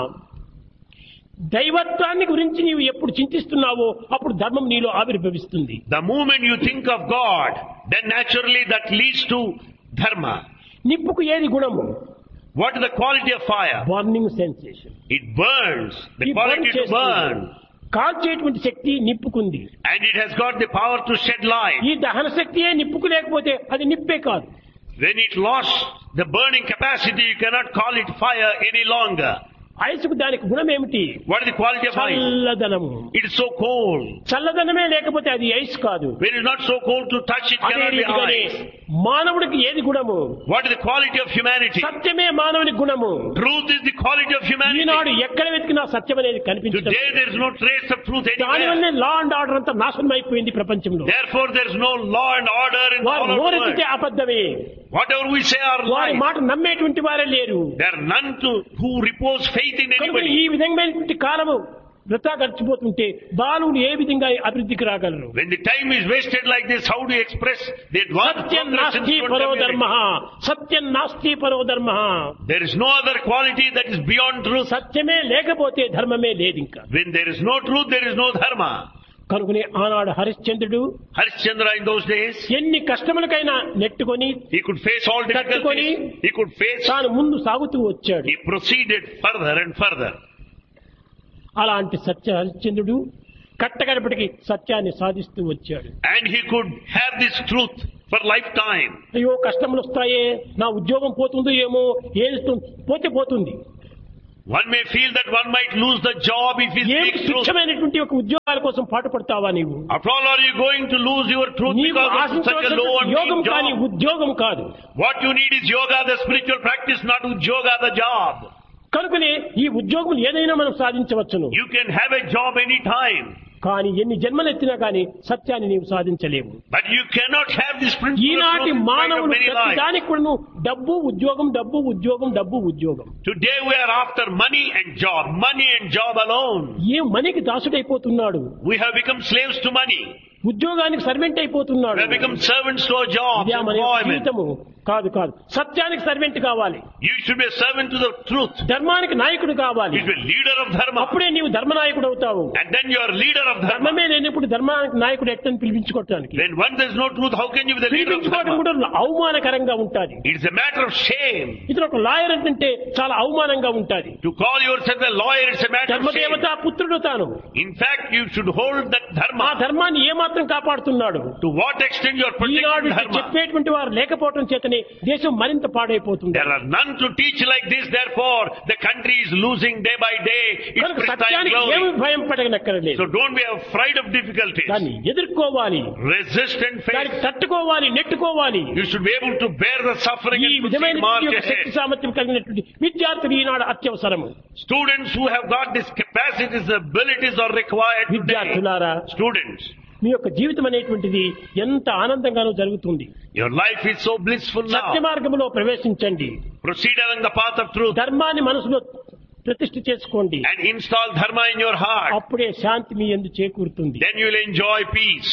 దైవత్వాన్ని గురించి నీవు ఎప్పుడు చింతిస్తున్నావో అప్పుడు ధర్మం నీలో ఆవిర్భవిస్తుంది. the moment you think of God, then naturally that leads to dharma. నిప్పుకు ఏది గుణము? What is the quality of fire? Burning sensation. It burns. The ఈ quality burn to చేస్తుంది. burn. కాల్చేటువంటి Shakti నిప్పుకుంది. And it has got the power to shed light. ఈ దహన శక్తియే నిప్పుకు లేకపోతే అది నిప్పే కాదు. When it lost the burning capacity, you cannot call it fire any longer. ఐసుకు దానికి గుణం ఏమిటి? What is the quality of ice? చల్లదనము. It is so cold. చల్లదనమే లేకపోతే అది ఐస్ కాదు. When it is not so cold to touch, it అదే cannot be రీతిగానే ice. మానవుడికి ఏది గుణము? What is the quality of humanity? సత్యమే మానవుని గుణము. Truth is the quality of humanity. ఈనాడు ఎక్కడ వెతికినా సత్యం అనేది కనిపించదు. Today there is no trace of truth దాని anywhere. వల్లే లా అండ్ ఆర్డర్ అంతా నాశనం అయిపోయింది ప్రపంచంలో. Therefore there is no law and order in వారు all of the world. నోరెత్తితే అబద్ధమే. Whatever we say are వారి lies. మాట నమ్మేటువంటి వారే లేరు. There are none who repose faith in కనుక anybody. ఈ విధమైనటువంటి కాలము వృథా గడిచిపోతుంటే బాలుడు ఏ విధంగా అభివృద్ధికి రాగలరు? When the time is wasted like this, how do you express the advanced Satyam progress in నాస్తి human పరో community? ధర్మః. సత్యం నాస్తి పరో ధర్మః. There is no other quality that is beyond truth. సత్యమే లేకపోతే ధర్మమే లేదు ఇంకా. When there is no truth, there is no dharma. కనుకనే ఆనాడు హరిశ్చంద్రుడు Harishchandra in those days, ఎన్ని కష్టములకైనా నెట్టుకొని he could face all తట్టుకొని difficulties. He could face, తాను ముందు సాగుతూ వచ్చాడు. he proceeded further and further. అలాంటి సత్య హరిశ్చంద్రుడు కట్టగడపటికి సత్యాన్ని సాధిస్తూ వచ్చాడు. And he could have this truth for lifetime. అయ్యో కష్టములు వస్తాయే, నా ఉద్యోగం పోతుందో ఏమో, ఏది పోతే పోతుంది. One may feel that one might lose the job if he ఏమి speaks truth. తుచ్చమైనటువంటి ఒక ఉద్యోగాల కోసం పాటుపడతావా నీవు? After all, are you going to lose your truth నీవు because of such a ఆశించవలసిన low and యోగం cheap కానీ job? ఉద్యోగం కాదు. What you need is yoga, the spiritual practice, not yoga, the job. కనుకనే ఈ ఉద్యోగం ఏదైనా మనం సాధించవచ్చును. You can have a job any time. కానీ ఎన్ని జన్మలెత్తినా కానీ సత్యాన్ని నీవు సాధించలేవు. But you cannot have this principle of ఈనాటి truth in spite of మానవులు many lives. ప్రతిదానికి కూడా డబ్బు ఉద్యోగం, డబ్బు ఉద్యోగం, డబ్బు ఉద్యోగం. Today we are after money and job alone. ఏ మనకి దాసుడైపోతున్నాడు, We have become slaves to money. ఉద్యోగానికి సర్వెంట్ We అయిపోతున్నాడు. have become servants to our jobs, ఇదే మన యొక్క employment. జీవితము. కాదు కాదు, సత్యానికి సర్వెంట్ కావాలి, You should be a servant to the truth. ధర్మానికి నాయకుడు కావాలి. You should be leader of dharma. అప్పుడే నీవు ధర్మనాయకుడు అవుతావు. And then you are leader of dharma. ధర్మమే లేనప్పుడు ధర్మానికి నాయకుడు ఎట్టని పిలిపించుకోవటానికి, When one there is no truth, how can you be the leader of పిలిపించుకోవడం dharma? కూడా అవమానకరంగా ఉంటుంది. It is a matter of shame. ఇతను ఒక లాయర్ అంటే చాలా అవమానంగా ఉంటుంది. To call yourself a lawyer, it's a matter of shame. ధర్మదేవత పుత్రుడు తాను. In fact, you should hold that ఆ dharma. ధర్మాన్ని ఏమాత్రం కాపాడుతున్నాడు. To what extent you are Eenadu protecting dharma? చెప్పేటువంటి వారు లేకపోవడం చేతనే దేశం మరింత పాడైపోతుంది. There are none to teach like this, therefore the country is losing day by day its కనుక pristine సత్యానికి ఏమి glory. భయం పడగనక్కర్లేదు. So don't be afraid of difficulties. దాన్ని ఎదుర్కోవాలి, Resist and దానికి face. తట్టుకోవాలి, నెట్టుకోవాలి. You should be able to bear the suffering ఈ and proceed విధమైన march శక్తి ahead. సామర్థ్యం కలిగినటువంటి విద్యార్థులు ఈనాడు అత్యవసరము. Students who have got these capacities, abilities are required today. విద్యార్థులారా, Students, మీ యొక్క జీవితం అనేటువంటిది ఎంత ఆనందంగానూ జరుగుతుంది. your life is so blissful Satya now. మార్గంలో ప్రవేశించండి, Proceed along the path of truth ధర్మాన్ని మనసులో ప్రతిష్ఠ చేసుకోండి. and install dharma in your heart. అప్పుడే శాంతి మీ యందు చేకూరుతుంది. Then you will enjoy peace.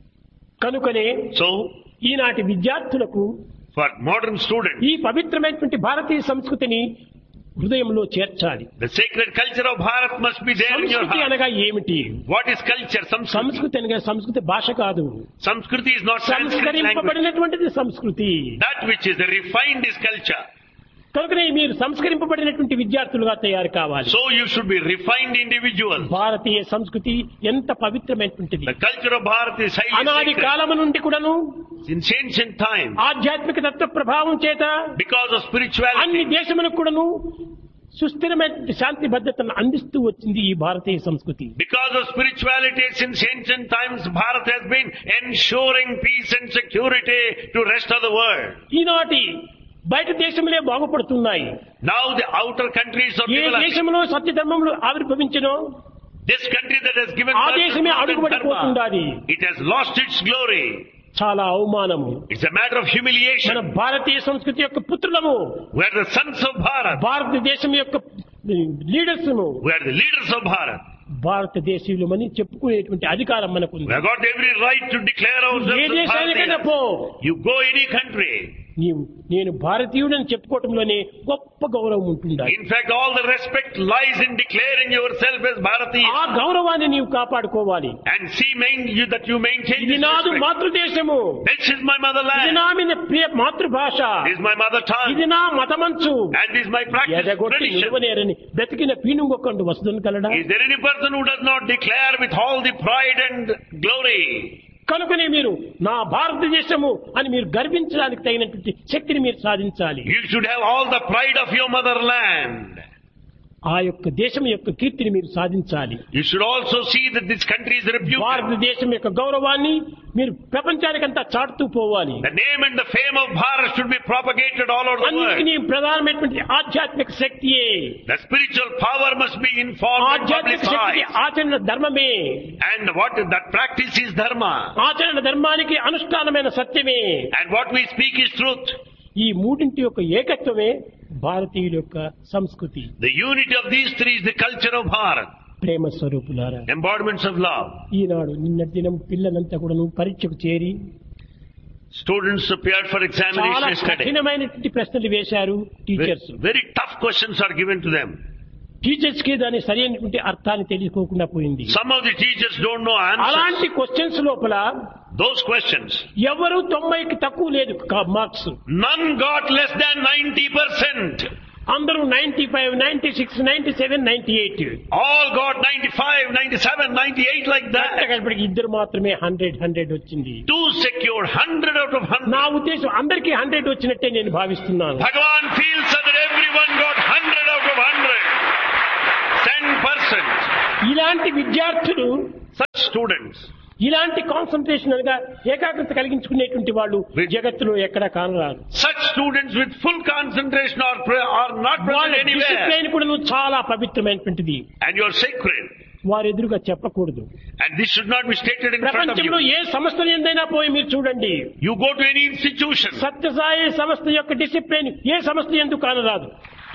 కనుకనే So, ఈనాటి విద్యార్థులకు for modern students, ఈ పవిత్రమైనటువంటి భారతీయ సంస్కృతిని హృదయంలో చేర్చాలి. the sacred culture of Bharat must be there in your సంస్కృతి heart. అనగా ఏమిటి? What is culture? Samskriti. సంస్కృతి అనగా సంస్కృతి భాష కాదు, Samskriti is not Sanskrit language. సంస్కరింపబడినటువంటిది సంస్కృతి. That which is refined is culture. కనుకనే మీరు సంస్కరింపబడినటువంటి విద్యార్థులుగా తయారు కావాలి. So you should be refined individuals. భారతీయ సంస్కృతి ఎంత పవిత్రమైనటువంటిది. The culture of Bharat is highly అనాది sacred. కాలము నుండి కూడాను Since ancient time, ఆధ్యాత్మిక తత్వ ప్రభావం చేత because of అన్ని spirituality, దేశములకు కూడాను సుస్థిరమైన శాంతి భద్రతను అందిస్తూ వచ్చింది ఈ భారతీయ సంస్కృతి. because of spirituality, since ancient times, Bharat has been ensuring peace and security to rest of the world. ఈనాటి బయట దేశములే బాగుపడుతున్నాయి. Now the outer countries are A developing. దేశంలో సత్య ధర్మములు ఆవిర్భవించనో This country that has given ఆ birth to దేశమే truth and అడుగుబడిపోతుండాలి. dharma, it has lost its glory. చాలా అవమానము. It's a matter of మన humiliation. భారతీయ సంస్కృతి యొక్క పుత్రులము, We are the sons of Bharat. భారతదేశం యొక్క leaders, We are the leaders of Bharat. భారతదేశీయులమని చెప్పుకునేటువంటి అధికారం మనకు We have got every right to declare A ourselves as దేశానికైనా Bharatiyas. పో, You go any country. నేను భారతీయుడని చెప్పుకోవటంలోనే గొప్ప గౌరవం ఉంటుండాలి. In fact, all the respect lies in declaring yourself as ఆ Bharatiya. గౌరవాన్ని నీవు కాపాడుకోవాలి. And that you maintain ఇది this నాదు respect. మాతృదేశము, This is my ఇది motherland. నా మీద ప్రియ మాతృభాష, This is my mother tongue. ఇది నా మతమంచు, And this is my practice ఎదగొట్టి tradition. నిలువనేరని బ్రతికిన పీనుగొక్కండు వసుదని కలడా. Is there any person who does not declare with all the pride and glory? కనుకనే మీరు నా భారతదేశము అని మీరు గర్వించడానికి తగినటువంటి శక్తిని మీరు సాధించాలి. You should have all the pride of your motherland. ఆ యొక్క దేశం యొక్క కీర్తిని మీరు సాధించాలి. You should also see that this country is reputed. భారతదేశం యొక్క గౌరవాన్ని మీరు ప్రపంచానికంతా చాటుతూ పోవాలి. The name and the fame of Bharat should be propagated all over the అన్నిటికీ world. ప్రధానమైనటువంటి ఆధ్యాత్మిక శక్తియే. The spiritual power must be informed and ఆధ్యాత్మిక శక్తి publicized. ఆచరణ ధర్మమే. And what that practice is dharma. ఆచరణ ధర్మానికి అనుష్ఠానమైన సత్యమే. And what we speak is truth. ఈ మూడింటి యొక్క ఏకత్వమే భారతీయుల యొక్క సంస్కృతి. The unity of these three is the culture of Bharat. ప్రేమ స్వరూపులారా, Embodiments of love. ఈనాడు నిన్నటి దినం పిల్లలంతా కూడా పరీక్షకు చేరి Students appeared for చాలా examination yesterday. కఠినమైనటువంటి ప్రశ్నలు వేశారు teachers. Very tough questions are given to them. Teachers కి దాని సరైనటువంటి అర్థాన్ని తెలుసుకోకుండా పోయింది. Some of the teachers don't know అలాంటి answers. క్వశ్చన్స్ లోపల Those questions. ఎవరు 90కి తక్కువ లేదు marks. None got less than 90%. అందరూ 95, 96, 97, 98. All got 95, 97, 98 like that. ఇప్పటికి ఇద్దరు మాత్రమే 100 వచ్చింది. Two secured 100 out of 100. నా ఉద్దేశం అందరికీ 100 వచ్చినట్టే నేను భావిస్తున్నాను. Bhagavan feels that everyone got 100 out of 100. 10%. ఇలాంటి విద్యార్థులు, Such students. ఇలాంటి కాన్సన్ట్రేషన్ అనగా ఏకాగ్రత కలిగించుకునేటువంటి వాళ్ళు జగత్తులో ఎక్కడా కానరారు. Such students with full concentration are not వాళ్ళ present anywhere. డిసిప్లైన్ కూడా చాలా పవిత్రమైనటువంటిది. And you are sacred. వారి ఎదురుగా చెప్పకూడదు. And this should not be stated in front of ప్రపంచంలో you. ఏ సంస్థ ఎందైనా పోయి మీరు చూడండి, You go to any institution. Sathya Sai సంస్థ యొక్క డిసిప్లిన్ ఏ సంస్థ ఎందుకు కానరాదు.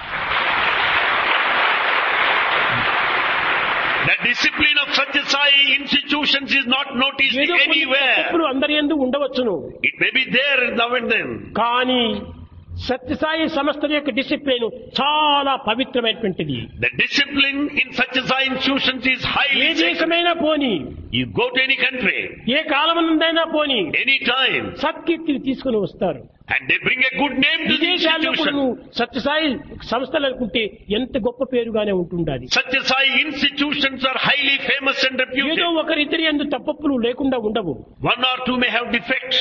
The discipline of Satya Sai institutions is not noticed ఏదో కొన్ని anywhere. తప్పులు అందరి యందు ఉండవచ్చును, It may be there now and then. కానీ సత్యసాయి సంస్థ యొక్క డిసిప్లిన్ చాలా పవిత్రమైనటువంటిది. The discipline in Satya Sai institutions is A highly sacred. దేశమైనా పోని, You go to any country, ఏ కాలమునందైనా పోని, any time, సత్కీర్తిని తీసుకుని వస్తారు. and they bring a good name to the విదేశాల్లో కూడా institution. సత్యసాయి సంస్థలు అనుకుంటే ఎంత గొప్ప పేరుగానే ఉంటుండాలి. Satya Sai institutions are highly famous and reputed. ఏదో ఒకరిద్దరి యందు తప్పులు లేకుండా ఉండవు. One or two may have defects.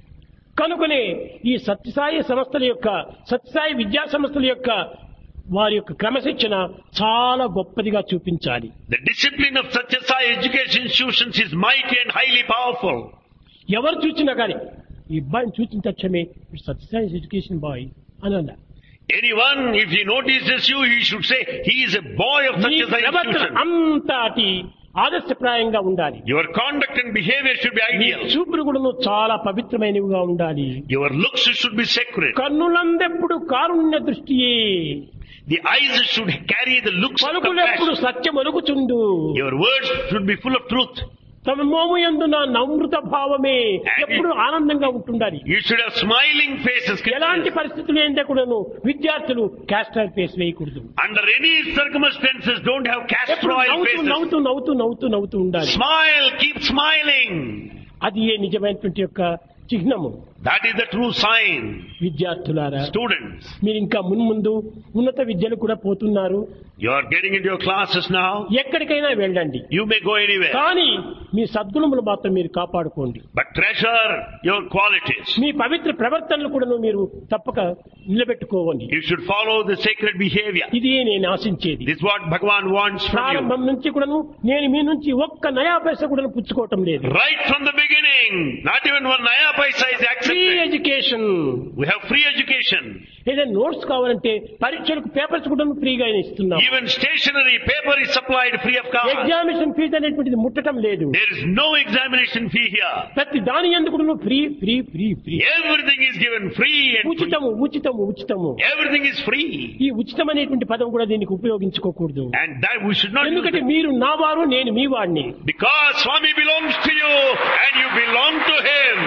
కనుకనే ఈ సత్యసాయి సంస్థల యొక్క, సత్యసాయి విద్యా సంస్థల యొక్క వారి యొక్క క్రమశిక్షణ చాలా గొప్పదిగా చూపించాలి. The discipline of Satya Sai education institutions is mighty and highly powerful. ఎవరు చూసినా కానీ ఈ అబ్బాయిని చూసిన తక్షణమే Sathya Sai education bye అనాల. Anyone, if he notices you, he should say, he is a boy of me Satya Sai ప్రవర్తన institution. అంతటి ఆదర్శప్రాయంగా ఉండాలి. Your conduct and behavior should be me ideal. చూపులు కూడా చాలా పవిత్రమైనవిగా ఉండాలి. Your looks should be sacred. కన్నులందెప్పుడు Karunya దృష్టియే, The eyes should carry the looks of పలుకులెప్పుడు compassion. సత్యమొలుకుచుండు, Your words should be full of truth. తమ మోము యందు నా నమ్రత భావమే ఎప్పుడు ఆనందంగా ఉంటుండాలి. You should have smiling faces. ఎలాంటి పరిస్థితులు ఏంటే కూడాను విద్యార్థులు క్యాస్టర్ ఫేస్ వేయకూడదు. Under any circumstances, don't have castor ఎప్పుడు oil నవ్వుతూ faces. నవ్వుతూ నవ్వుతూ నవ్వుతూ నవ్వుతూ ఉండాలి. Smile, keep smiling. అది ఏ నిజమైనటువంటి యొక్క చిహ్నము. That is the true sign. విద్యార్థులారా, Students, మీరు ఇంకా మున్ముందు ఉన్నత విద్యలు కూడా పోతున్నారు. you are getting into your classes now. ఎక్కడికైనా వెళ్ళండి, You may go anywhere. కానీ మీ సద్గుణములు మాత్రం మీరు కాపాడుకోండి. But treasure your qualities. మీ పవిత్ర ప్రవర్తనలు కూడా మీరు తప్పక నిలబెట్టుకోవాలి. You should follow the sacred behavior. ఇది నేను ఆశించేది. This is what Bhagavan wants from you. ప్రారంభం నుంచి కూడాను నేను మీ నుంచి ఒక్క నయా పైసా కూడా పుచ్చుకోవటం లేదు. Right from the beginning, not even one naya paisa is free accepted. Education. We have free education. ఏదైనా నోట్స్ కావాలంటే పరీక్షలకు పేపర్స్ కూడా ఫ్రీగా ఇస్తున్నాం. Even stationery, paper is supplied free of cost. Examination fee అనేటువంటిది ముట్టడం లేదు. There is no examination fee here. ప్రతి దాని ఎందుకు కూడా free free free free. Everything is given free and free. ఉచితము ఉచితము ఉచితము. Everything is free. ఈ ఉచితం అనేటువంటి పదం కూడా దీనికి ఉపయోగించుకోకూడదు. And that we should not use ఎందుకంటే it. మీరు నా వారు, నేను మీ వాడిని. Because Swami belongs to you and you belong to him.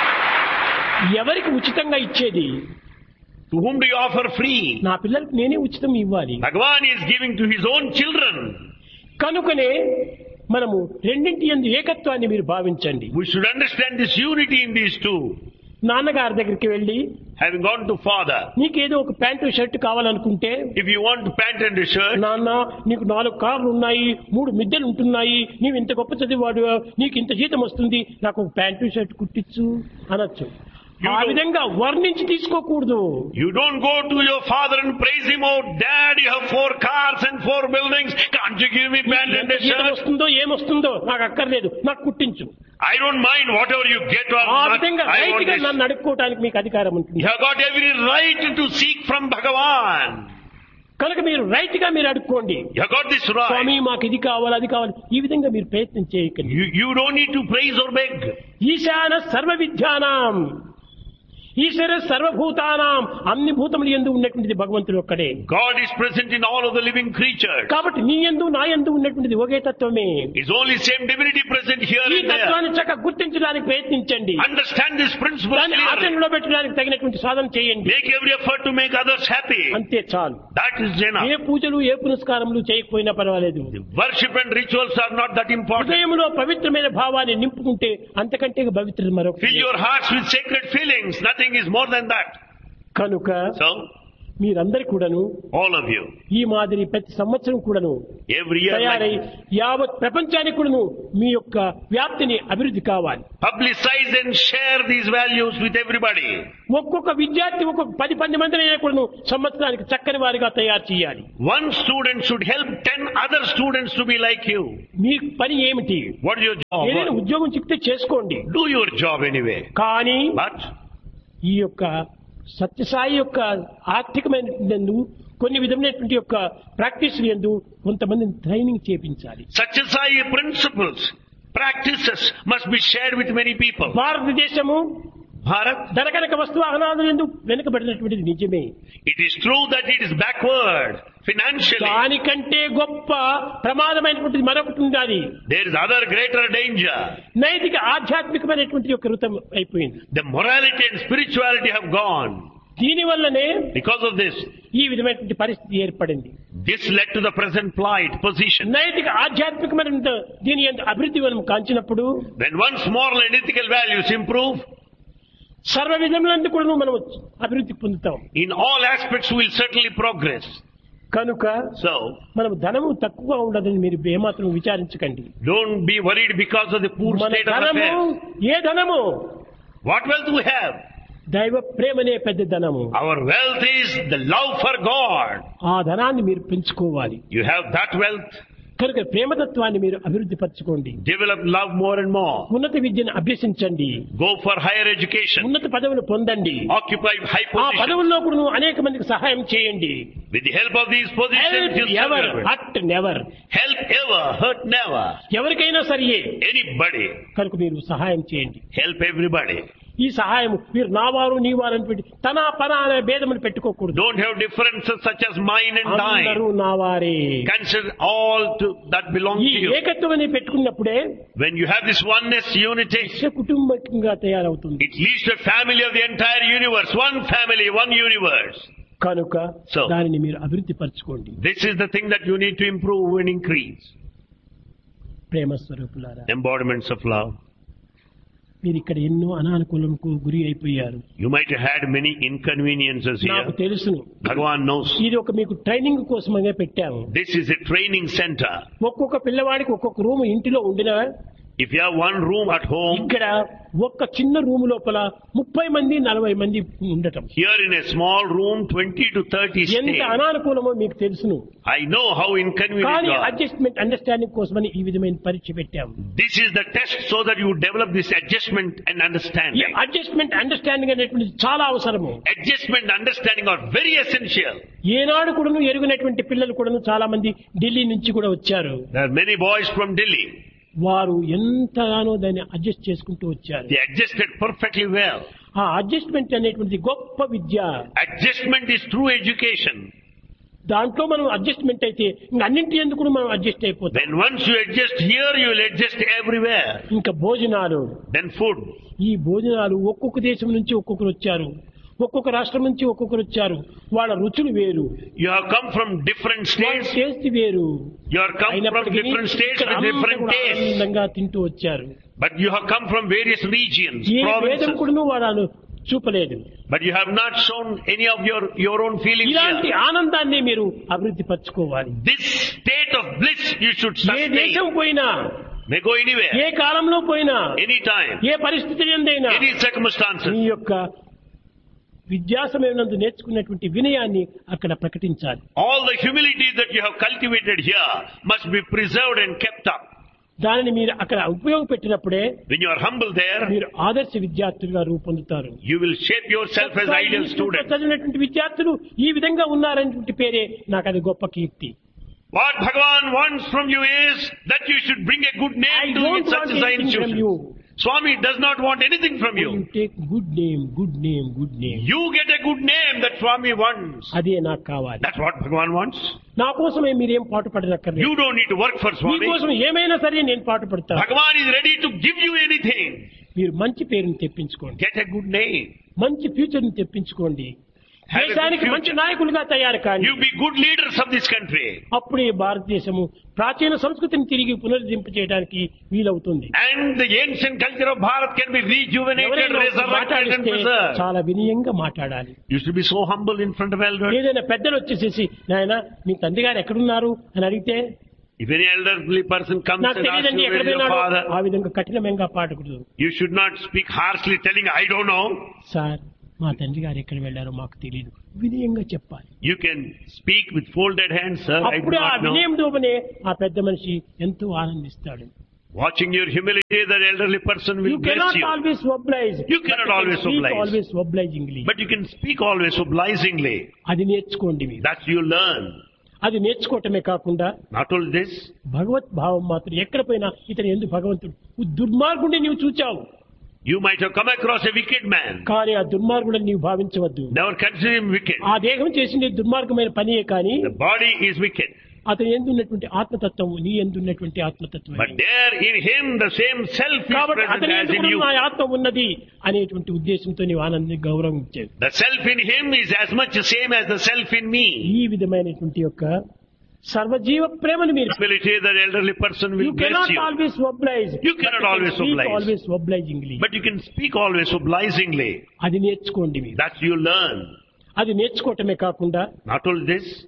ఎవరికి ఉచితంగా ఇచ్చేది? To whom do you offer free? నా పిల్లలకు నేనే ఉచితం ఇవ్వాలి. Bhagavan is giving to his own children. కనుకనే మనము రెండింటి యందు ఏకత్వాన్ని మీరు భావించండి. We should understand this unity in these two. నాన్నగారి దగ్గరికి వెళ్ళి Having gone to father, నీకేదో ఒక ప్యాంటు షర్ట్ కావాలనుకుంటే, if you want pant and a shirt, నాన్న నీకు 4 కార్లు ఉన్నాయి, 3 మిద్దెలు ఉంటున్నాయి, నీవు ఇంత గొప్ప చదివాడు, నీకు ఇంత జీతం వస్తుంది, నాకు ఒక ప్యాంటు షర్ట్ కుట్టించు అనొచ్చు. ఆ విధంగా వర్ణించి తీసుకోకూడదు. you don't go to your father and praise him, oh dad, you have 4 cars and 4 buildings, can't you give me pant and a జీతం shirt? వస్తుందో ఏమొస్తుందో నాకు అక్కర్లేదు, నాకు కుట్టించు. I don't mind whatever you get or ఆ not. విధంగా I want right గా this. నన్ను అడుక్కోవటానికి మీకు అధికారం ఉంటుంది. You have got every right to seek from Bhagavan. కనుక మీరు రైట్ గా మీరు అడుక్కోండి. You have got this Swamy right. మాకు ఇది కావాలి అది కావాలి, ఈ విధంగా మీరు ప్రయత్నం చేయకండి. You don't need to praise or beg. ఈశాన సర్వ విద్యానాం ఈశ్వర సర్వభూతానాం, అన్ని భూతములు యందు ఉన్నటువంటిది భగవంతుడు ఒక్కడే. God is present in all of the living creatures. కాబట్టి నీ యందు నా యందు ఉన్నటువంటిది ఒకే తత్వమే. It's only same divinity present here ఈ and there. తత్వాన్ని చక్కగా గుర్తించడానికి ప్రయత్నించండి. Understand this principle దాన్ని clearly. ఆచరణలో పెట్టడానికి తగినటువంటి సాధన చేయండి. Make every effort to make others happy. అంతే చాలు. That is enough. ఏ పూజలు ఏ పురస్కారములు చేయకపోయినా పర్వాలేదు. The worship and rituals are not that important. హృదయంలో పవిత్రమైన భావాన్ని నింపుకుంటే అంతకంటే పవిత్రత మరొకటి Fill లేదు. your hearts with sacred feelings. Nothing is more than that. కనుక So, మీరందరి కూడాను all of you, ఈ మాదిరి ప్రతి సంవత్సరం కూడాను every year, తయారై like, యావత్ ప్రపంచానికి కూడాను మీ యొక్క వ్యాప్తిని అభివృద్ధి కావాలి. publicize and share these values with everybody. ఒక్కొక్క విద్యార్థి ఒక్కొక్క 10 మందినైనా కూడాను సంవత్సరానికి చక్కని వారిగా తయారు చేయాలి. One student should help 10 other students to be like you. మీ పని ఏమిటి? What is your ఏదైనా job? ఉద్యోగం చిక్కితే చేసుకోండి. Do your job anyway. కానీ But ఈ యొక్క సత్యసాయి యొక్క ఆర్థికమైన కొన్ని విధమైనటువంటి యొక్క ప్రాక్టీస్ యందు కొంతమందిని ట్రైనింగ్ చేయించాలి. Satyasai principles, practices must be shared with many people. భారతదేశము Bharat, ధనకనక వస్తువాహనాదులు ఎందుకు వెనుకబడినటువంటిది నిజమే. it is true that it is backward financially. దానికంటే గొప్ప ప్రమాదమైనటువంటిది మరొకటి ఉంది. There is other greater danger. నైతిక ఆధ్యాత్మికమైనటువంటి యొక్క ఋతం అయిపోయింది. The morality and spirituality have gone. దీని వల్లనే Because of this, ఈ విధమైనటువంటి పరిస్థితి ఏర్పడింది. this led to the present plight position. నైతిక ఆధ్యాత్మికమైన దీని యందు అభివృద్ధి మనం కాంచినప్పుడు When one's moral and ethical values improve, సర్వ విధములందు కూడా మనం అభివృద్ధి పొందుతాం. in all aspects we will certainly progress. కనుక So, మనం ధనము తక్కువ ఉండదని మీరు ఏమాత్రం విచారించకండి. don't be worried because of the poor మన state of ధనము affairs. ఏ ధనము? What wealth we have? దైవ ప్రేమనే పెద్ద ధనము. Our wealth is the love for God. ఆ ధనాన్ని మీరు పెంచుకోవాలి. You have that wealth, కనుక ప్రేమతత్వాన్ని మీరు అభివృద్ధి పరచుకోండి. develop love more and more. ఉన్నత విద్యను అభ్యసించండి. Go for higher education. ఉన్నత పదవులు పొందండి. Occupy high ఆ positions. పదవుల్లో కూడా నువ్వు అనేక మందికి సహాయం చేయండి. With the help of these positions, you ever serve. Hot never. Help ever, hurt never. ఎవరికైనా సరియే Anybody. కనుక మీరు సహాయం చేయండి. Help everybody. ఈ సహాయం మీరు నావారు నీవారు అనేటువంటి తన పన అనే భేదములు పెట్టుకోకూడదు. Don't have differences such as mine and అందరూ thine. నావారే. Consider all that belong ఈ to you. ఏకత్వం అని పెట్టుకున్నప్పుడే When you have this oneness, unity, కుటుంబంగా తయారవుతుంది. it leads to a family of the entire universe. One family, one universe. కనుక So, దానిని మీరు అభివృద్ధి పరచుకోండి. this is the thing that you need to improve and increase. ప్రేమ స్వరూపులారా, Embodiments of love. మీరు ఇక్కడ ఎన్నో అనానుకూలంకు గురి అయిపోయారు. You might have had many inconveniences నాకు here. తెలుసును. Bhagavan knows. ఇది ఒక మీకు ట్రైనింగ్ కోసమే పెట్టాము. This is a training center. ఒక్కొక్క పిల్లవాడికి ఒక్కొక్క రూమ్ ఇంటిలో ఉండిన If you have one room at home, ఇక్కడ ఒక్క చిన్న రూమ్ లోపల 30 మంది 40 మంది ఉండటం here in a small room, 20 to 30 ఎంత stay. అనానుకూలమో మీకు తెలుసును. I know how inconvenient కానీ you are. అడ్జస్ట్మెంట్ అండర్స్టాండింగ్ కోసమని ఈ విధమైన పరీక్ష పెట్టాము. This is the test so that you develop this adjustment and ఈ understanding. అడ్జస్ట్మెంట్ అండర్స్టాండింగ్ అనేటువంటిది చాలా అవసరము. Adjustment and understanding are very essential. ఏనాడు కూడాను ఎరుగినటువంటి పిల్లలు కూడాను చాలా మంది ఢిల్లీ నుంచి కూడా వచ్చారు. There are many boys from Delhi. వారు ఎంతగానో దాన్ని అడ్జస్ట్ చేసుకుంటూ వచ్చారు. They adjusted perfectly well. ఆ అడ్జస్ట్మెంట్ అనేటువంటిది గొప్ప విద్య. Adjustment is true education. దాంట్లో మనం అడ్జస్ట్మెంట్ అయితే ఇంకా అన్నింటి ఎందుకు మనం అడ్జస్ట్ అయిపోతాం. Then once you adjust here, you will adjust everywhere. ఇంకా భోజనాలు, Then food. ఈ భోజనాలు ఒక్కొక్క దేశం నుంచి ఒక్కొక్కరు వచ్చారు, ఒక్కొక్క రాష్ట్రం నుంచి ఒక్కొక్కరు వచ్చారు. వాళ్ళ రుచులు వేరు, You have come from different వాళ్ళ states. టేస్ట్ వేరు. You have come from అయినప్పటికీ different states ఇక్కడ with అంతా different కూడా tastes. ఆనందంగా తింటూ వచ్చారు. But you have come from various regions, ఏ భేదం provinces. కూడా వాళ్ళు చూపలేదు. But you have not shown any of your own feelings ఇలాంటి here. ఆనందాన్ని మీరు అభివృద్ధి పరచుకోవాలి. This state of bliss you should A sustain. దేశం పోయినా, May go anywhere, ఏ కాలంలో పోయినా, anytime, ఏ పరిస్థితి ఎందైనా any circumstances. మీ యొక్క విద్యాసమయనందు నేర్చుకున్నటువంటి వినయాన్ని అక్కడ ప్రకటించాలి. All the humility that you have cultivated here must be preserved and kept up. దానిని మీరు అక్కడ ఉపయోగపెట్టినప్పుడే When you are humble there, మీరు ఆదర్శ విద్యార్థులుగా రూపొందుతారు. you will shape yourself as ideal student. చదివినటువంటి విద్యార్థులు ఈ విధంగా ఉన్నారనేటువంటి పేరే నాకు అది గొప్ప కీర్తి. What Bhagavan wants from you is that you should bring a good I name to don't such want as anything from institution. you. Swami does not want anything from You you. take good name, good name, good name. You get a good name that Swami wants. అదే నాకు కావాలి. That's what Bhagavan wants. నా కోసమే మీరేం పాటు పడనక్కర్లేదు. You don't need to work for Swami. మీకోసం ఏమైనా సరే నేను పాటు పడతాను. Bhagavan is ready to give you anything. మీరు మంచి పేరుని తెప్పించుకోండి, Get a good name. మంచి ఫ్యూచర్ ని తెప్పించుకోండి, Have a good దేశానికి మంచి future. నాయకులుగా తయారు కానీ You be good leaders of this country. అప్పుడే భారతదేశము ప్రాచీన సంస్కృతిని తిరిగి పునరుద్ధరింప చేయడానికి వీలవుతుంది. And the ancient culture of Bharat can be rejuvenated, ఎవరైనా resurrected and మాట్లాడిస్తే preserved. చాలా వినయంగా మాట్లాడాలి. You should be so humble in front of elders. ఏదైనా పెద్దలు వచ్చేసేసి నాయన మీ తండ్రి గారు ఎక్కడున్నారు అని అడిగితే If any elderly person comes నాకు and asks తెలియదండి you ఎక్కడ where is your పోయినాడు, father, ఆ విధంగా కఠినంగా పాడకూడదు. you should not speak harshly telling, I don't know. Sir మా తండ్రి గారు ఎక్కడ వెళ్ళారో మాకు తెలియదు, వినయంగా చెప్పాలి. You can speak with folded hands, sir, I do అప్పుడే ఆ not know. వినయం దోమనే ఆ పెద్ద మనిషి ఎంతో ఆనందిస్తాడు. Watching your humility, the elderly person will You bless cannot you. always oblige. You cannot but always speak oblige. always obligingly. But you can speak always obligingly. అది నేర్చుకోండి మీరు. That you learn. అది నేర్చుకోవటమే కాకుండా Not only this, భగవత్ భావం మాత్రం ఎక్కడ పోయినా ఇతను ఎందుకు భగవంతుడు నువ్వు దుర్మార్గుడిని నీవు చూచావు, you might have come across a wicked man. కానీ ఆ దుర్మార్గుడిని నీవు భావించవద్దు. Never consider him wicked. ఆ దేహం చేసింది దుర్మార్గమైన పనియే కానీ The body is wicked. అతను ఎందున్నటువంటి ఆత్మతత్వం నీ ఎందున్నటువంటి ఆత్మతత్వం. But there in him the same self is కాబట్టి present అతని as in ఎందుకు you. నా ఆత్మ ఉన్నది అనేటువంటి ఉద్దేశంతో నీవు ఆనందాన్ని గౌరవించేది. The self in him is as much the same as the self in me. ఈ విధమైనటువంటి యొక్క సర్వజీవ ప్రేమను మీరు Humility, the elderly person You will bless cannot you. always oblige. You cannot always Speak oblige. always obligingly. But you can speak always obligingly. అది నేర్చుకోండి మీరు. That you learn. అది నేర్చుకోవటమే కాకుండా Not only this,